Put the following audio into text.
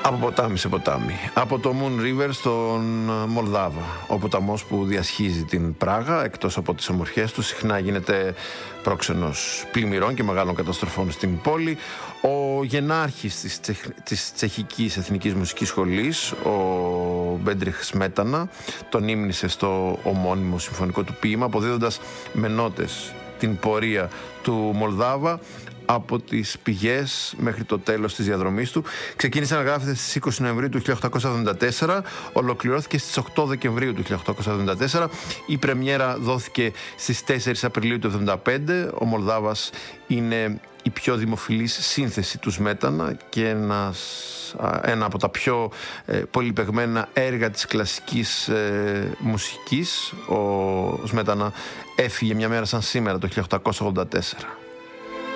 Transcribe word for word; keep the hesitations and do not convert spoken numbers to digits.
Από ποτάμι σε ποτάμι. Από το Moon River στον Μολδάβα. Ο ποταμός που διασχίζει την Πράγα, εκτός από τις ομορφιές του, συχνά γίνεται πρόξενος πλημμυρών και μεγάλων καταστροφών στην πόλη. Ο γενάρχης της, Τσεχ... της Τσεχικής Εθνικής Μουσικής Σχολής, ο Μπέντριχ Σμέτανα, τον ύμνησε στο ομώνυμο συμφωνικό του ποίημα, αποδίδοντας με νότες την πορεία του Μολδάβα από τις πηγές μέχρι το τέλος της διαδρομής του. Ξεκίνησε να γράφεται στις είκοσι Νοεμβρίου του χίλια οκτακόσια εβδομήντα τέσσερα, ολοκληρώθηκε στις οκτώ Δεκεμβρίου του χίλια οκτακόσια εβδομήντα τέσσερα, η πρεμιέρα δόθηκε στις τέσσερις Απριλίου του εβδομήντα πέντε. Ο Μολδάβας είναι η πιο δημοφιλής σύνθεση του Σμέτανα και ένας, ένα από τα πιο ε, πολυπαιγμένα έργα της κλασικής ε, μουσικής. Ο Σμέτανα έφυγε μια μέρα σαν σήμερα το χίλια οκτακόσια ογδόντα τέσσερα.